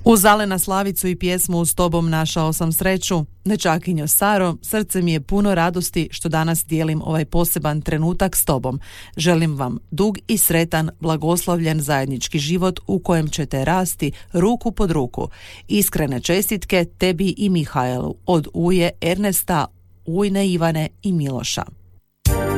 Uz Alena Slavicu i pjesmu S tobom našao sam sreću, nečakinjo Saro, srce mi je puno radosti što danas dijelim ovaj poseban trenutak s tobom. Želim vam dug i sretan, blagoslovljen zajednički život u kojem ćete rasti ruku pod ruku. Iskrene čestitke tebi i Mihajlu od Uje, Ernesta, Ujne, Ivane i Miloša.